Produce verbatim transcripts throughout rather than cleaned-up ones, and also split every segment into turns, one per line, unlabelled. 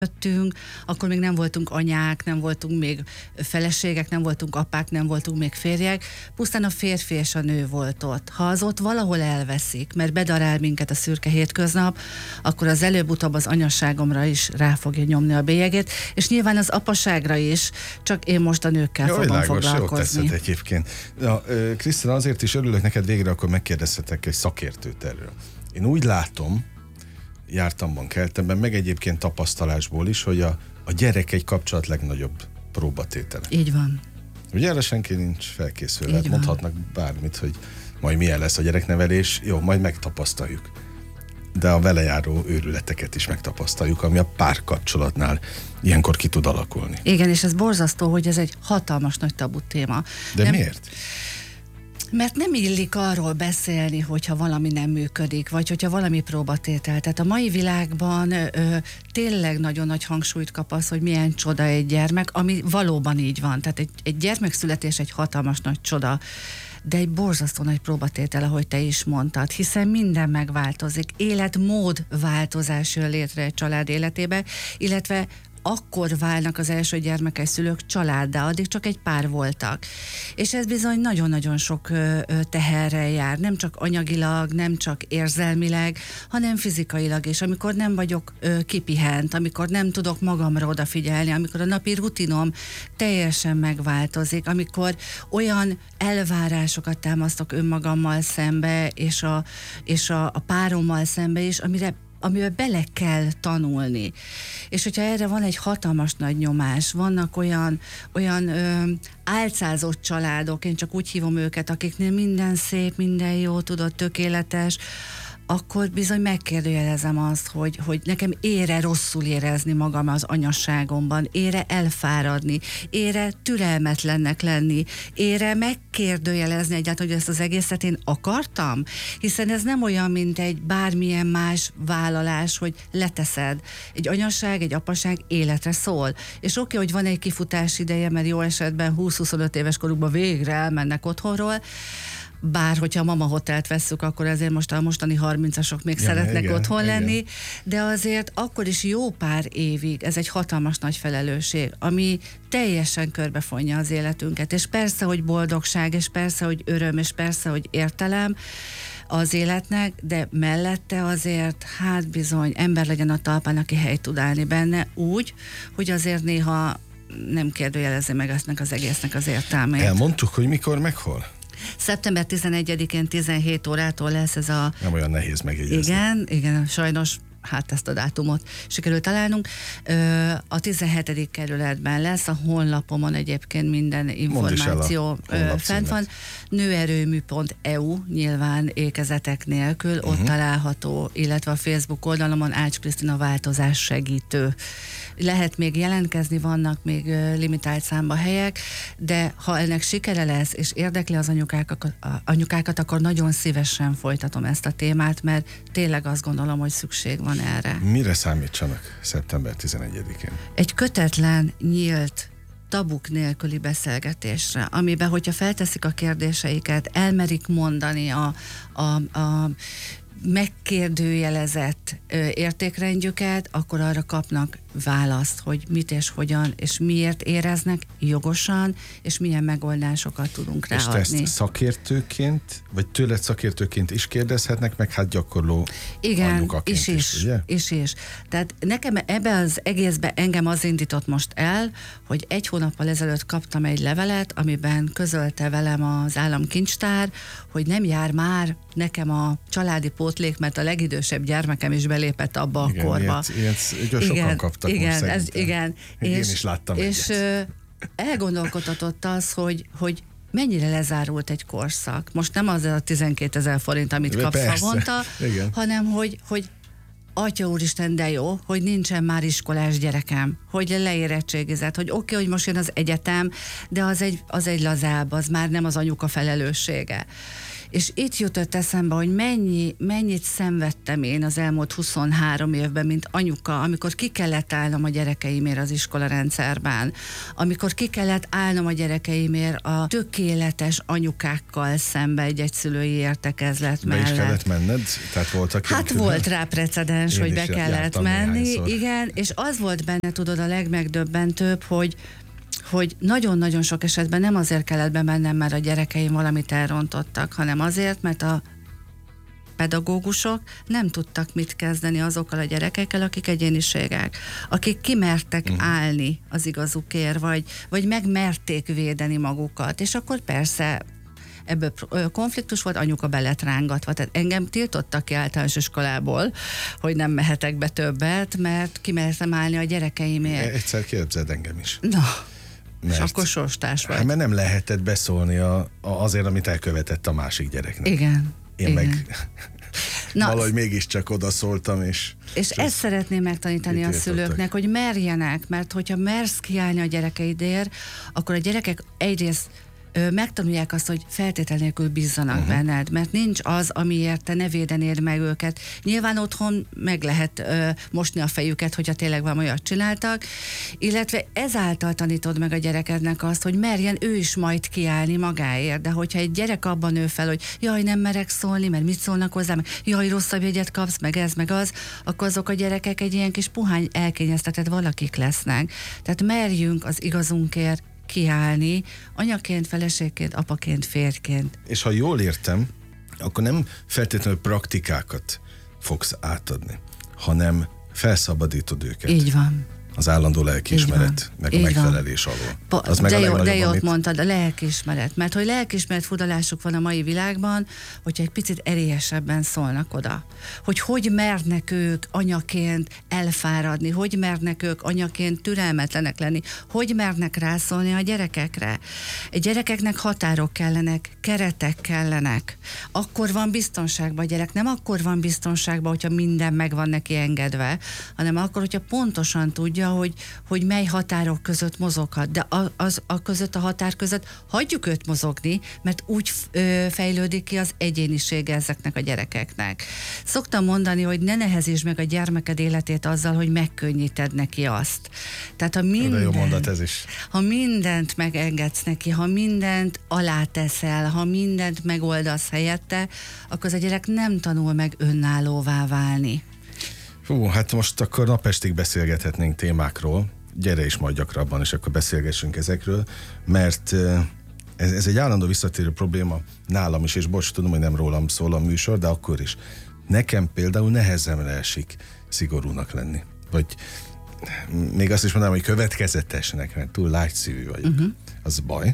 jöttünk, akkor még nem voltunk anyák, nem voltunk még feleségek, nem voltunk apák, nem voltunk még férjek, pusztán a férfi és a nő volt ott. Ha az ott valahol elveszik, mert bedarál minket a szürke hétköznap, akkor az előbb-utóbb az anyasságomra is rá fogja nyomni a bélyegét, és nyilván az apaságra is, csak én most a nőkkel
jó,
fogom
világos,
foglalkozni.
Jó teszed egyébként. Ja, Krisztina, azért is örülök neked, végre akkor megkérdezhetek egy szakértőt erről. Én úgy látom, jártamban, keltemben, meg egyébként tapasztalásból is, hogy a, a gyerek egy kapcsolat legnagyobb próbatétele.
Így van.
Ugye erre senki nincs felkészülve. Hát
van.
mondhatnak bármit, hogy majd milyen lesz a gyereknevelés, jó, majd megtapasztaljuk. De a vele járó őrületeket is megtapasztaljuk, ami a párkapcsolatnál ilyenkor ki tud alakulni.
Igen, és ez borzasztó, hogy ez egy hatalmas nagy tabu téma.
De
nem,
miért?
Mert nem illik arról beszélni, hogyha valami nem működik, vagy hogyha valami próbatétel. Tehát a mai világban ö, tényleg nagyon nagy hangsúlyt kap az, hogy milyen csoda egy gyermek, ami valóban így van. Tehát egy, egy gyermekszületés egy hatalmas nagy csoda, de egy borzasztó nagy próbatétel, ahogy te is mondtad, hiszen minden megváltozik. Életmód változás jön létre egy család életébe, illetve akkor válnak az első gyermekes szülők családdá, addig csak egy pár voltak. És ez bizony nagyon-nagyon sok ö, ö, teherrel jár, nem csak anyagilag, nem csak érzelmileg, hanem fizikailag is. Amikor nem vagyok ö, kipihent, amikor nem tudok magamra odafigyelni, amikor a napi rutinom teljesen megváltozik, amikor olyan elvárásokat támasztok önmagammal szembe, és a, és a, a párommal szembe is, amire amiben bele kell tanulni. És hogyha erre van egy hatalmas nagy nyomás, vannak olyan, olyan ö, álcázott családok, én csak úgy hívom őket, akiknél minden szép, minden jó, tudod, tökéletes, akkor bizony megkérdőjelezem azt, hogy, hogy nekem ére rosszul érezni magam az anyasságomban, ére elfáradni, ére türelmetlennek lenni, ére megkérdőjelezni egyáltalán, hogy ezt az egészet én akartam, hiszen ez nem olyan, mint egy bármilyen más vállalás, hogy leteszed. Egy anyasság, egy apaság életre szól. És oké, hogy van egy kifutás ideje, mert jó esetben húsz-huszonöt éves korukban végre elmennek otthonról, bár hogyha a mama hotelt vesszük, akkor azért most a mostani harmincasok még ja, szeretnek igen, otthon igen. lenni, de azért akkor is jó pár évig ez egy hatalmas nagy felelősség, ami teljesen körbefonja az életünket, és persze, hogy boldogság, és persze, hogy öröm, és persze, hogy értelem az életnek, de mellette azért, hát bizony, ember legyen a talpán, aki helyt tud állni benne úgy, hogy azért néha nem kérdőjelezi meg eztnek az egésznek az értelmét.
Elmondtuk, hogy mikor, meg hol?
szeptember tizenegyedikén tizenhét órától lesz ez a...
Nem olyan nehéz megjegyezni.
Igen, igen, sajnos hát ezt a dátumot sikerült találnunk. A tizenhetedik kerületben lesz, a honlapomon egyébként minden információ fent van. nőerőmű pont e u, nyilván ékezetek nélkül, uh-huh. ott található, illetve a Facebook oldalomon Ács Krisztina változás segítő. Lehet még jelentkezni, vannak még limitált számba helyek, de ha ennek sikere lesz, és érdekli az anyukákat, anyukákat, akkor nagyon szívesen folytatom ezt a témát, mert tényleg azt gondolom, hogy szükség van erre.
Mire számítsanak szeptember tizenegyedikén?
Egy kötetlen, nyílt, tabuk nélküli beszélgetésre, amiben, hogyha felteszik a kérdéseiket, elmerik mondani a, a, a megkérdőjelezett ö, értékrendjüket, akkor arra kapnak választ, hogy mit és hogyan, és miért éreznek jogosan, és milyen megoldásokat tudunk ráadni.
És te ezt szakértőként, vagy tőled szakértőként is kérdezhetnek, meg hát gyakorló
igen,
anyukaként
is, is,
is, ugye?
is, is. Tehát nekem ebbe az egészbe engem az indított most el, hogy egy hónappal ezelőtt kaptam egy levelet, amiben közölte velem az államkincstár, hogy nem jár már nekem a családi pótlék, mert a legidősebb gyermekem is belépett abba
igen,
a korba.
Ilyet, ilyet igen, sokan kaptak
igen,
most
ez, igen.
Én
és,
is láttam
És
egyet.
elgondolkodtatott az, hogy, hogy mennyire lezárult egy korszak. Most nem az a tizenkétezer forint, amit
de
kapsz
persze.
havonta,
igen.
hanem hogy, hogy Atya úristen, de jó, hogy nincsen már iskolás gyerekem, hogy leérettségizett, hogy oké, okay, hogy most jön az egyetem, de az egy, az egy lazább, az már nem az anyuka felelőssége. És itt jutott eszembe, hogy mennyi, mennyit szenvedtem én az elmúlt huszonhárom évben, mint anyuka, amikor ki kellett állnom a gyerekeimért az iskolarendszerben, amikor ki kellett állnom a gyerekeimért a tökéletes anyukákkal szembe egy egyszülői értekezlet mellett.
Be is kellett menned? Tehát voltak
Hát
külön...
volt rá precedens,
Én
hogy be kellett menni,
néhányszor.
igen, és az volt benne, tudod, a legmegdöbbentőbb, hogy hogy nagyon-nagyon sok esetben nem azért kellett bemennem, mert a gyerekeim valamit elrontottak, hanem azért, mert a pedagógusok nem tudtak mit kezdeni azokkal a gyerekekkel, akik egyéniségek, akik kimertek uh-huh. állni az igazukért, vagy, vagy megmerték védeni magukat, és akkor persze ebből konfliktus volt, anyuka be lett rángatva. Tehát engem tiltottak ki általános iskolából, hogy nem mehetek be többet, mert kimertem állni a gyerekeimért.
Egyszer képzeld engem is.
Na,
mert,
és akkor sorstárs vagy.
Hát, mert nem lehetett beszólni a, a, azért, amit elkövetett a másik gyereknek.
Igen.
Én
igen.
meg Na, valahogy mégiscsak odaszóltam, és...
És ezt szeretném megtanítani a szülőknek, hogy merjenek, mert hogyha mersz kiállni a gyerekeidért, akkor a gyerekek egyrészt ö, megtanulják azt, hogy feltétel nélkül bízzanak uh-huh. benned, mert nincs az, amiért te ne védenéd meg őket. Nyilván otthon meg lehet ö, mosni a fejüket, hogyha tényleg valami olyat csináltak, illetve ezáltal tanítod meg a gyerekednek azt, hogy merjen ő is majd kiállni magáért, de hogyha egy gyerek abban nő fel, hogy jaj, nem merek szólni, mert mit szólnak hozzá, meg jaj, rosszabb jegyet kapsz, meg ez, meg az, akkor azok a gyerekek egy ilyen kis puhány elkényeztetett valakik lesznek. Tehát merjünk az igazunkért kiállni, anyaként, feleségként, apaként, férjként.
És ha jól értem, akkor nem feltétlenül praktikákat fogsz átadni, hanem felszabadítod őket.
Így van.
Az állandó lelkiismeret, meg a
így
megfelelés van. alól.
Po-
Az meg
de
a
jó, de jót
amit...
mondtad, a lelkiismeret. Mert hogy lelkiismeret furdalásuk van a mai világban, hogyha egy picit erélyesebben szólnak oda. Hogy hogy mernek ők anyaként elfáradni, hogy mernek ők anyaként türelmetlenek lenni, hogy mernek rászólni a gyerekekre. Egy gyerekeknek határok kellenek, keretek kellenek. Akkor van biztonságban a gyerek. Nem akkor van biztonságban, hogyha minden meg van neki engedve, hanem akkor, hogyha pontosan tudja, Hogy, hogy mely határok között mozoghat, de a, az, a között, a határ között hagyjuk őt mozogni, mert úgy ö, fejlődik ki az egyénisége ezeknek a gyerekeknek. Szoktam mondani, hogy ne nehezítsd meg a gyermeked életét azzal, hogy megkönnyíted neki azt. Tehát ha minden,
jó mondat ez is.
Ha mindent megengedsz neki, ha mindent aláteszel, ha mindent megoldasz helyette, akkor az a gyerek nem tanul meg önállóvá válni.
Hú, hát most akkor napestig beszélgethetnénk témákról. Gyere is majd gyakrabban, és akkor beszélgessünk ezekről, mert ez, ez egy állandó visszatérő probléma nálam is, és bocs, tudom, hogy nem rólam szól a műsor, de akkor is. Nekem például nehezemre esik szigorúnak lenni. Vagy még azt is mondanám, hogy következetesnek, mert túl lágyszívű vagyok. Uh-huh. Az baj.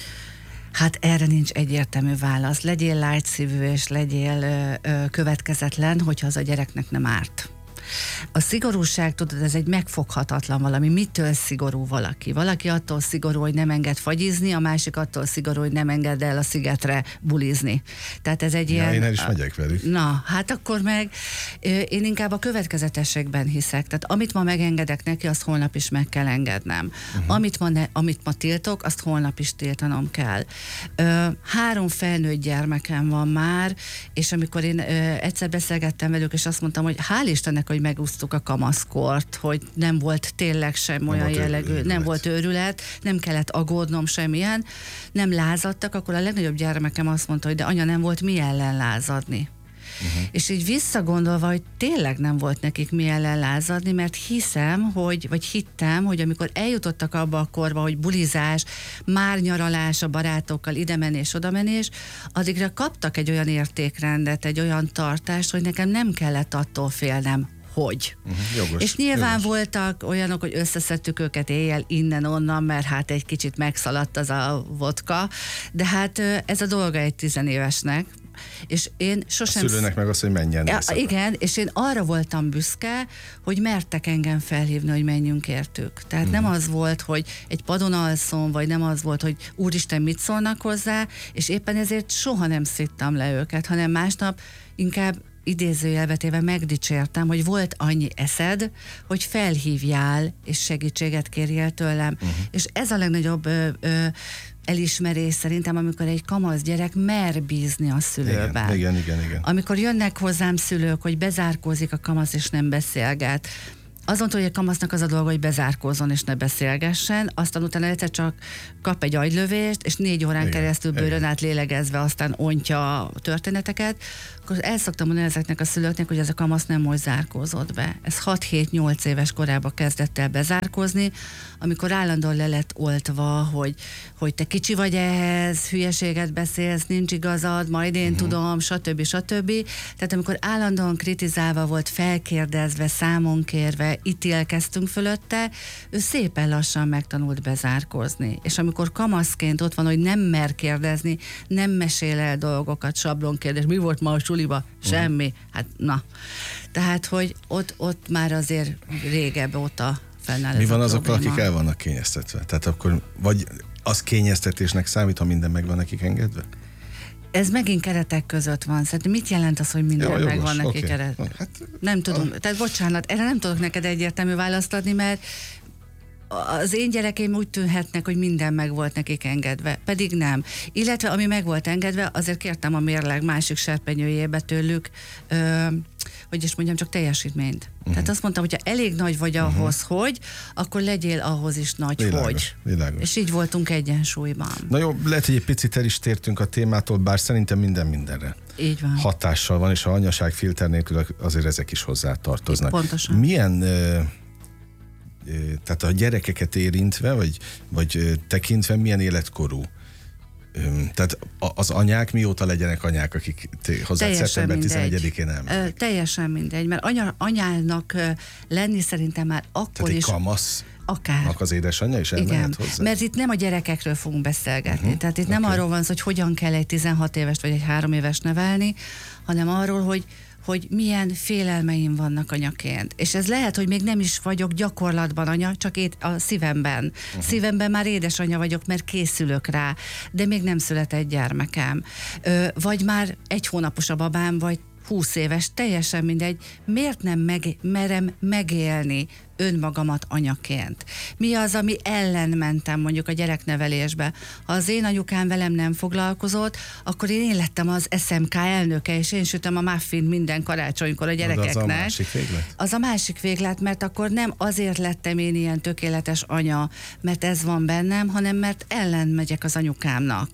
Hát erre nincs egyértelmű válasz. Legyél lágyszívű és legyél ö, ö, következetlen, hogyha az a gyereknek nem árt. A szigorúság, tudod, ez egy megfoghatatlan valami. Mitől szigorú valaki? Valaki attól szigorú, hogy nem enged fagyizni, a másik attól szigorú, hogy nem enged el a szigetre bulizni. Tehát ez egy
ja,
ilyen...
Én el is megyek velük.
Na, hát akkor meg én inkább a következetességben hiszek. Tehát amit ma megengedek neki, azt holnap is meg kell engednem. Uh-huh. Amit, ma ne, amit ma tiltok, azt holnap is tiltanom kell. Ö, három felnőtt gyermekem van már, és amikor én ö, egyszer beszélgettem velük, és azt mondtam, hogy hál' Istennek, hogy megúsztuk a kamaszkort, hogy nem volt tényleg sem olyan jellegű, őrület. nem volt őrület, nem kellett aggódnom semmilyen, nem lázadtak, akkor a legnagyobb gyermekem azt mondta, hogy de anya, nem volt mi ellen lázadni. Uh-huh. És így visszagondolva, hogy tényleg nem volt nekik mi ellen lázadni, mert hiszem, hogy, vagy hittem, hogy amikor eljutottak abba a korba, hogy bulizás, már nyaralás a barátokkal, idemenés, odamenés, addigra kaptak egy olyan értékrendet, egy olyan tartást, hogy nekem nem kellett attól félnem, hogy. Uh-huh, jogos, és nyilván jogos. Voltak olyanok, hogy összeszedtük őket éjjel innen-onnan, mert hát egy kicsit megszaladt az a vodka, de hát ez a dolga egy tizenévesnek, és én sosem...
A szülőnek meg az, hogy menjen.
Ja, igen, és én arra voltam büszke, hogy mertek engem felhívni, hogy menjünk értük. Tehát uh-huh. nem az volt, hogy egy padon alszom, vagy nem az volt, hogy úristen, mit szólnak hozzá, és éppen ezért soha nem szittam le őket, hanem másnap inkább idézőjelvetével megdicsértem, hogy volt annyi eszed, hogy felhívjál, és segítséget kérjél tőlem. Uh-huh. És ez a legnagyobb ö, ö, elismerés szerintem, amikor egy kamasz gyerek mer bízni a szülőben.
Igen, igen, igen, igen.
Amikor jönnek hozzám szülők, hogy bezárkózik a kamasz és nem beszélget. Azon túl, hogy a kamasznak az a dolga, hogy bezárkózzon és ne beszélgessen, aztán utána egyszer csak kap egy agylövést, és négy órán igen, keresztül bőrön át lélegezve aztán ontja a történeteket, akkor el szoktam mondani ezeknek a szülőknek, hogy ez a kamasz nem most zárkózott be. Ez hat-hét-nyolc éves korában kezdett el bezárkózni, amikor állandóan le lett oltva, hogy, hogy te kicsi vagy ehhez, hülyeséget beszélsz, nincs igazad, majd én uh-huh. tudom, stb. stb. Tehát amikor állandóan kritizálva volt, felkérdezve, számon kérve, ítélkeztünk fölötte, ő szépen lassan megtanult bezárkózni. És amikor kamaszként ott van, hogy nem mer kérdezni, nem mesél el dolgokat, sablonkérdés, mi volt ma a suliba? Semmi. Uh-huh. Hát na. Tehát, hogy ott, ott már azért régebb óta fennáll.
Mi van azokkal, akik el vannak kényeztetve? Tehát akkor vagy az kényeztetésnek számít, ha minden meg van nekik engedve?
Ez megint keretek között van. Szerintem mit jelent az, hogy minden
ja,
meg van neki okay. keret?
Hát,
nem tudom.
A...
Tehát bocsánat, erre nem tudok neked egyértelmű választ adni, mert az én gyerekeim úgy tűnhetnek, hogy minden meg volt nekik engedve, pedig nem. Illetve ami meg volt engedve, azért kértem a mérleg másik serpenyőjébe tőlük, ö, hogy is mondjam, csak teljesítményt. Uh-huh. Tehát azt mondtam, hogyha elég nagy vagy ahhoz, uh-huh. hogy, akkor legyél ahhoz is nagy, világos, hogy.
Világos.
És így voltunk egyensúlyban.
Na jó, lehet, hogy egy picit el is tértünk a témától, bár szerintem minden mindenre
így van.
Hatással van, és a anyaság filter nélkül azért ezek is hozzá tartoznak.
Pontosan.
Milyen... Ö, tehát a gyerekeket érintve, vagy, vagy tekintve milyen életkorú? Tehát az anyák mióta legyenek anyák, akik hozzá szeptember tizenegyedikén elmennek?
Teljesen mindegy, mert anya, anyának lenni szerintem már akkor
tehát
is...
egy kamasz
akár.
Az édesanyja is elmehet hozzá?
Mert itt nem a gyerekekről fogunk beszélgetni. Uh-huh. Tehát itt okay. nem arról van szó, hogy hogyan kell egy tizenhat évest vagy egy három éves nevelni, hanem arról, hogy hogy milyen félelmeim vannak anyaként. És ez lehet, hogy még nem is vagyok gyakorlatban anya, csak én a szívemben. Uh-huh. Szívemben már édesanya vagyok, mert készülök rá, de még nem született gyermekem. Ö, vagy már egy hónapos a babám, vagy húsz éves, teljesen mindegy. Miért nem meg, merem megélni önmagamat anyaként? Mi az, ami ellen mentem mondjuk a gyereknevelésbe? Ha az én anyukám velem nem foglalkozott, akkor én lettem az es em ká elnöke, és én sütöm a muffin minden karácsonykor a gyerekeknek.
Az a másik véglet?
Az a másik véglet, mert akkor nem azért lettem én ilyen tökéletes anya, mert ez van bennem, hanem mert ellen megyek az anyukámnak.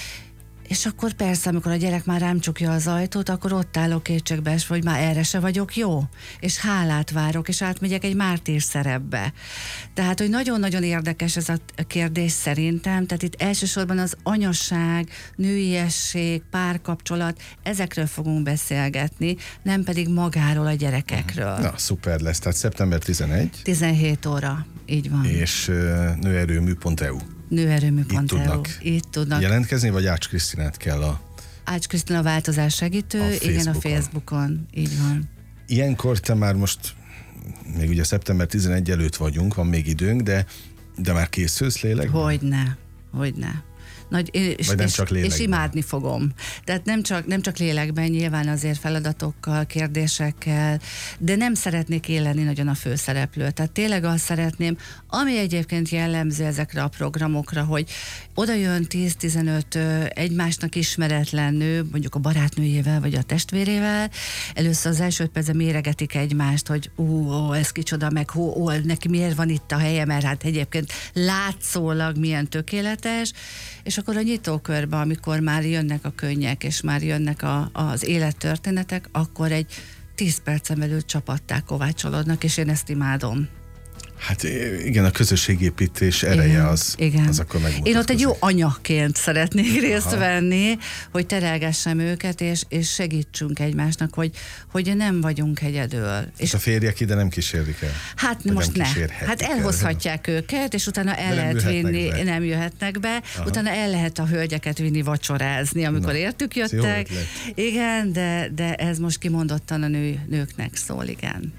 És akkor persze, amikor a gyerek már rám csukja az ajtót, akkor ott állok kétségbeesve, hogy már erre se vagyok jó, és hálát várok, és átmegyek egy mártír szerepbe. Tehát, hogy nagyon-nagyon érdekes ez a kérdés szerintem, tehát itt elsősorban az anyasság, nőiesség, párkapcsolat, ezekről fogunk beszélgetni, nem pedig magáról a gyerekekről.
Na, szuper lesz, tehát szeptember tizenegy.
tizenhét óra, így van.
És uh, nőerőmű pont e u.
nőerőmű pont e u.
Itt tudnak,
Itt tudnak
jelentkezni, vagy Ács Krisztinát kell a...
Ács Krisztina a változás segítő, a igen, a Facebookon, így van.
Ilyenkor te már most, még ugye szeptember tizenegy előtt vagyunk, van még időnk, de, de már készülsz lélekben?
Hogyne, hogyne. Nagy, és,
Vagy nem
és,
csak lélekben.
És imádni fogom. Tehát nem csak, nem csak lélekben, nyilván azért feladatokkal, kérdésekkel, de nem szeretnék én lenni nagyon a főszereplő. Tehát tényleg azt szeretném, ami egyébként jellemző ezekre a programokra, hogy oda jön tíz-tizenöt egymásnak ismeretlen nő, mondjuk a barátnőjével, vagy a testvérével, először az első percben méregetik egymást, hogy ú, ó, ez kicsoda, meg hó, ó, neki miért van itt a helye, mert hát egyébként látszólag milyen tökéletes, és akkor a nyitókörbe, amikor már jönnek a könnyek, és már jönnek a, az élettörténetek, akkor egy tíz percen belül csapattá kovácsolódnak, és én ezt imádom.
Hát igen, a közösségépítés ereje igen, az,
igen.
az akkor megmutatkozik.
Én ott egy jó anyaként szeretnék részt Aha. venni, hogy terelgessem őket, és, és segítsünk egymásnak, hogy, hogy nem vagyunk egyedül.
És a férjek ide nem kísérlik el?
Hát most ne. Hát elhozhatják el. őket, és utána el nem lehet vinni, be. nem jöhetnek be, Aha. utána el lehet a hölgyeket vinni vacsorázni, amikor Na, értük jöttek. Igen, de, de ez most kimondottan a nő, nőknek szól, igen.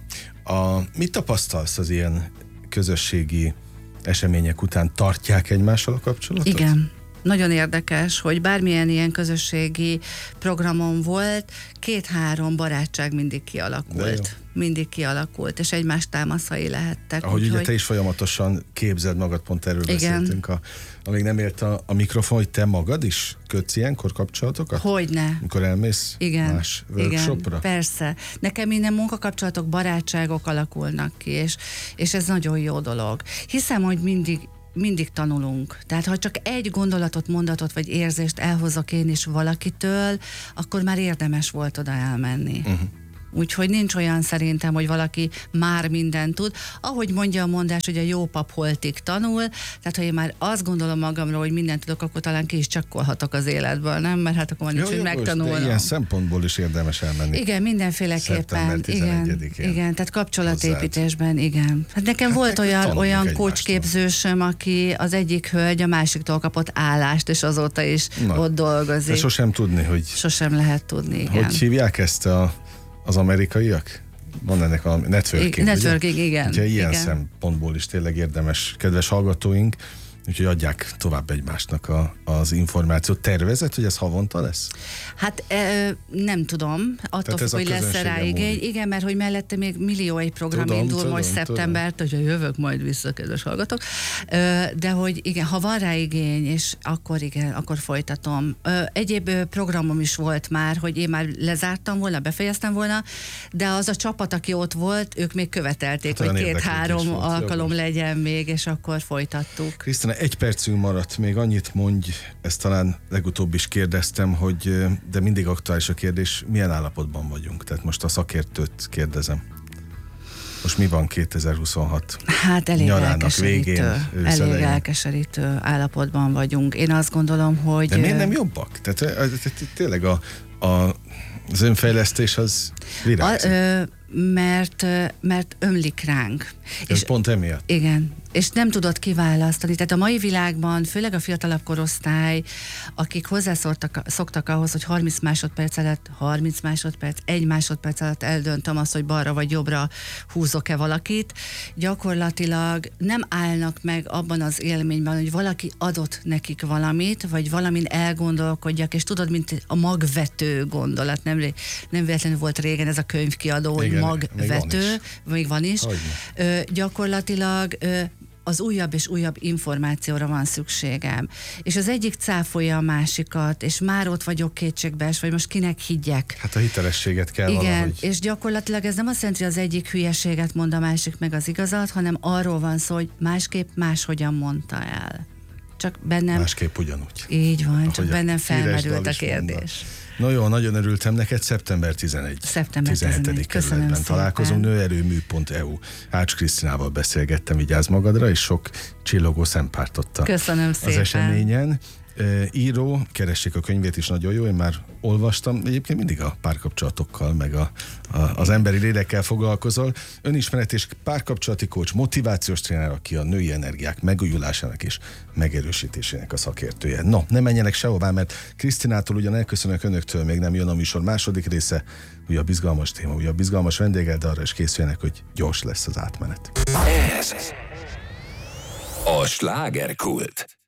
A, mit tapasztalsz az ilyen közösségi események után? Tartják egymással a kapcsolatot?
Igen. nagyon érdekes, hogy bármilyen ilyen közösségi programon volt, két-három barátság mindig kialakult. Mindig kialakult, és egymást támaszai lehettek.
Ahogy ugye te is folyamatosan képzeld magad, pont erről igen. beszéltünk, a, amíg nem ért a, a mikrofon, hogy te magad is kötsz ilyenkor kapcsolatokat?
Hogyne.
Amikor elmész
igen.
más workshopra?
Igen, persze. Nekem minden munkakapcsolatok, barátságok alakulnak ki, és, és ez nagyon jó dolog. Hiszem, hogy mindig mindig tanulunk. Tehát ha csak egy gondolatot, mondatot vagy érzést elhozok én is valakitől, akkor már érdemes volt oda elmenni. Uh-huh. Úgyhogy nincs olyan szerintem, hogy valaki már mindent tud. Ahogy mondja a mondás, hogy a jó pap holtig tanul, tehát ha én már azt gondolom magamról, hogy mindent tudok, akkor talán ki is csekkolhatok az életből, nem? Mert hát akkor van nincs, hogy megtanulnom.
Ilyen szempontból is érdemes elmenni.
Igen, mindenféleképpen. Igen, igen, tehát kapcsolatépítésben, igen. Hát nekem hát volt olyan, olyan coachképzősöm, aki az egyik hölgy a másiktól kapott állást, és azóta is Na, ott dolgozik.
De sosem tudni, hogy...
Sosem lehet tudni, igen.
Hogy hívják ezt a az amerikaiak? Van ennek valami networking,
networking ugye? Igen.
Úgyhogy ilyen
igen.
szempontból is tényleg érdemes, kedves hallgatóink, úgyhogy adják tovább egymásnak a, az információt. Tervezett, hogy ez havonta lesz?
Hát e, nem tudom, attól függ, hogy lesz rá igény. Igen, mert hogy mellette még millió egy program tudom, indul tudom, most szeptembert, hogy jövök majd vissza, kedves hallgatók. De hogy igen, ha van rá igény, és akkor igen, akkor folytatom. Egyéb programom is volt már, hogy én már lezártam volna, befejeztem volna, de az a csapat, aki ott volt, ők még követelték, hát, hogy két-három alkalom volt, legyen még, és akkor folytattuk.
Krisztina, egy percünk maradt, még annyit mondj, ezt talán legutóbb is kérdeztem, hogy de mindig aktuális a kérdés, milyen állapotban vagyunk? Tehát most a szakértőt kérdezem. Most mi van kétezer-huszonhat
Hát elég
nyarának
elkeserítő,
végén?
Elég elkeserítő állapotban vagyunk. Én azt gondolom, hogy...
De miért nem jobbak? Tehát tényleg a, a, az önfejlesztés az virágzik. A, ö,
mert, mert ömlik ránk.
Ez és pont emiatt?
Igen. És nem tudod kiválasztani. Tehát a mai világban, főleg a fiatalabb korosztály, akik hozzászoktak szoktak ahhoz, hogy harminc másodperc alatt, harminc másodperc, egy másodperc alatt eldöntöm azt, hogy balra vagy jobbra húzok-e valakit, gyakorlatilag nem állnak meg abban az élményben, hogy valaki adott nekik valamit, vagy valamin elgondolkodjak, és tudod, mint a magvető gondolat, nem, nem véletlenül volt régen ez a könyvkiadó, hogy magvető, még van is. Ö, gyakorlatilag ö, az újabb és újabb információra van szükségem. És az egyik cáfolja a másikat, és már ott vagyok kétségbees, vagy most kinek higgyek.
Hát a hitelességet kell
Igen,
valahogy.
És gyakorlatilag ez nem azt jelenti, hogy az egyik hülyeséget mond, a másik meg az igazat, hanem arról van szó, hogy másképp máshogyan mondta el. Csak bennem...
Másképp ugyanúgy.
Így van, csak bennem felmerült a kérdés.
Na jó, nagyon örültem neked, szeptember tizenegy.
Szeptember tizenegy.
Kerületben találkozunk, nőerőmű pont e u. Ács Krisztinával beszélgettem, vigyázz magadra, és sok csillogó szempártot
Köszönöm szépen.
Az eseményen. E, író, keressék a könyvét is, nagyon jó, én már olvastam, egyébként mindig a párkapcsolatokkal, meg a, a, az emberi lélekkel foglalkozol. Önismeret és párkapcsolati coach, motivációs tréner, aki a női energiák megújulásának és megerősítésének a szakértője. No, ne menjenek sehová, mert Krisztinától ugyan elköszönök önöktől, még nem jön a műsor második része, újabb izgalmas téma, újabb izgalmas vendéggel, de arra is készüljenek, hogy gyors lesz az átmenet.
Ez a slágerkult.